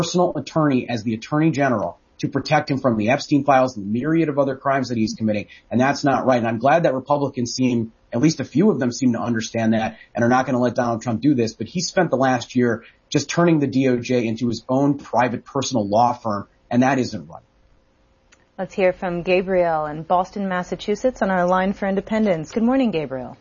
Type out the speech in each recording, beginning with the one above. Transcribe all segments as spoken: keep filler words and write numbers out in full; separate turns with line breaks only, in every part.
personal attorney as the attorney general to protect him from the Epstein files and the myriad of other crimes that he's committing. And that's not right. And I'm glad that Republicans seem, at least a few of them seem to understand that and are not going to let Donald Trump do this. But he spent the last year just turning the D O J into his own private personal law firm, and that isn't right.
Let's hear from Gabriel in Boston, Massachusetts, on our line for independence. Good morning, Gabriel.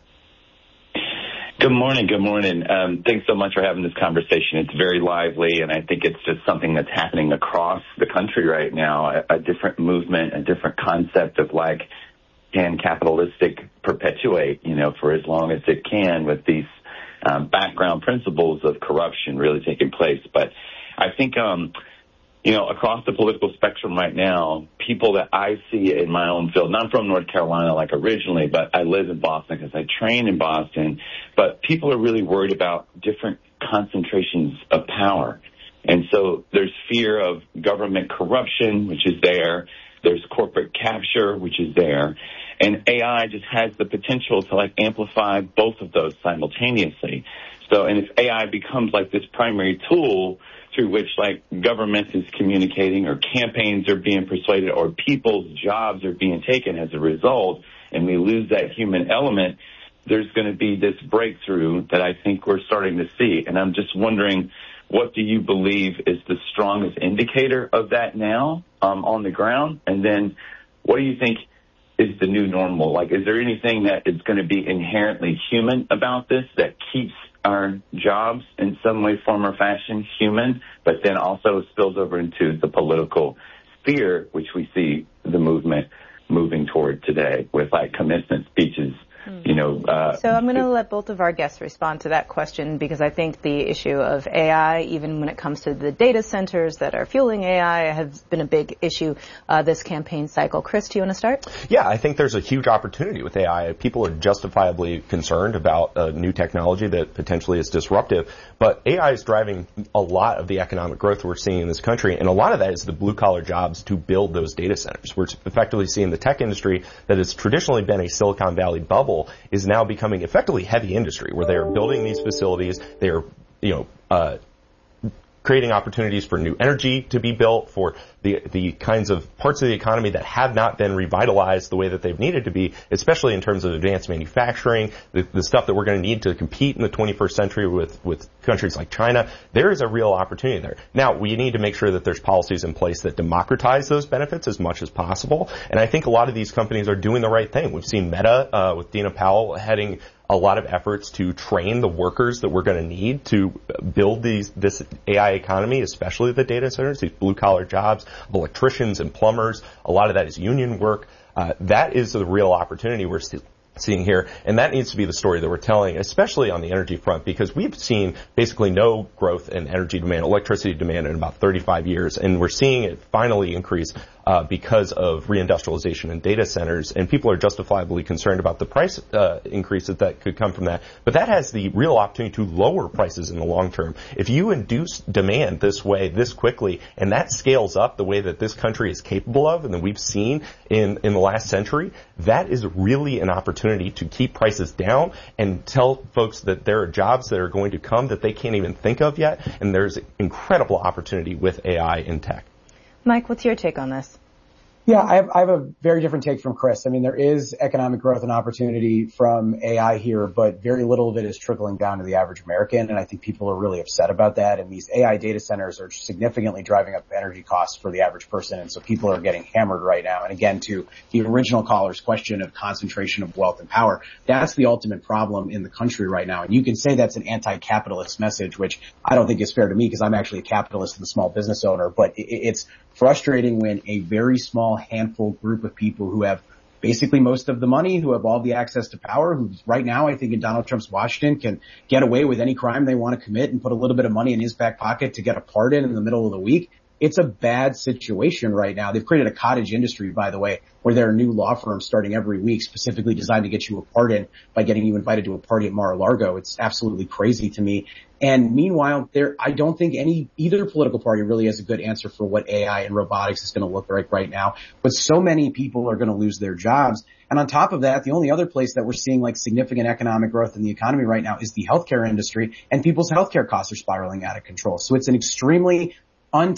Good morning. Good morning. Um, thanks so much for having this conversation. It's very lively, and I think it's just something that's happening across the country right now, a, a different movement, a different concept of like, can capitalistic perpetuate, you know, for as long as it can with these um, background principles of corruption really taking place. But I think, um, you know, across the political spectrum right now, people that I see in my own field, and I'm from North Carolina like originally, but I live in Boston because I train in Boston, but people are really worried about different concentrations of power. And so there's fear of government corruption, which is there. There's corporate capture, which is there. And A I just has the potential to like amplify both of those simultaneously. So, and if A I becomes like this primary tool through which like government is communicating or campaigns are being persuaded or people's jobs are being taken as a result, and we lose that human element, there's going to be this breakthrough that I think we're starting to see. And I'm just wondering, what do you believe is the strongest indicator of that now um, on the ground? And then what do you think is the new normal? Like, is there anything that is going to be inherently human about this that keeps our jobs in some way, form, or fashion human, but then also spills over into the political sphere, which we see the movement moving toward today with like commencement speeches, you know. Uh,
so I'm going to let both of our guests respond to that question, because I think the issue of A I, even when it comes to the data centers that are fueling A I, has been a big issue uh, this campaign cycle. Chris, do you want to start?
Yeah, I think there's a huge opportunity with A I. People are justifiably concerned about a new technology that potentially is disruptive, but A I is driving a lot of the economic growth we're seeing in this country, and a lot of that is the blue-collar jobs to build those data centers. We're effectively seeing the tech industry that has traditionally been a Silicon Valley bubble is now becoming effectively heavy industry, where they are building these facilities, they are, you know, uh, creating opportunities for new energy to be built, for the the kinds of parts of the economy that have not been revitalized the way that they've needed to be, especially in terms of advanced manufacturing, the, the stuff that we're going to need to compete in the twenty-first century with, with countries like China. There is a real opportunity there. Now, we need to make sure that there's policies in place that democratize those benefits as much as possible, and I think a lot of these companies are doing the right thing. We've seen Meta, uh, with Dina Powell heading a lot of efforts to train the workers that we're going to need to build these this A I economy, especially the data centers, these blue-collar jobs, electricians and plumbers. A lot of that is union work. Uh, that is the real opportunity we're st- seeing here, and that needs to be the story that we're telling, especially on the energy front, because we've seen basically no growth in energy demand, electricity demand in about thirty-five years, and we're seeing it finally increase uh, because of reindustrialization in data centers, and people are justifiably concerned about the price uh, increases that could come from that. But that has the real opportunity to lower prices in the long term. If you induce demand this way, this quickly, and that scales up the way that this country is capable of, and that we've seen in, in the last century, that is really an opportunity to keep prices down and tell folks that there are jobs that are going to come that they can't even think of yet, and there's incredible opportunity with A I in tech.
Mike, what's your take on this?
Yeah, I have, I have a very different take from Chris. I mean, there is economic growth and opportunity from A I here, but very little of it is trickling down to the average American, and I think people are really upset about that. And these A I data centers are significantly driving up energy costs for the average person, and so people are getting hammered right now. And again, to the original caller's question of concentration of wealth and power, that's the ultimate problem in the country right now. And you can say that's an anti-capitalist message, which I don't think is fair to me, because I'm actually a capitalist and a small business owner, but it's frustrating when a very small handful group of people who have basically most of the money, who have all the access to power, who right now I think in Donald Trump's Washington can get away with any crime they want to commit and put a little bit of money in his back pocket to get a pardon in the middle of the week. It's a bad situation right now. They've created a cottage industry, by the way, where there are new law firms starting every week specifically designed to get you a pardon by getting you invited to a party at Mar-a-Lago. It's absolutely crazy to me. And meanwhile, there, I don't think any, either political party really has a good answer for what A I and robotics is going to look like right now. But so many people are going to lose their jobs. And on top of that, the only other place that we're seeing like significant economic growth in the economy right now is the healthcare industry, and people's healthcare costs are spiraling out of control. So it's an extremely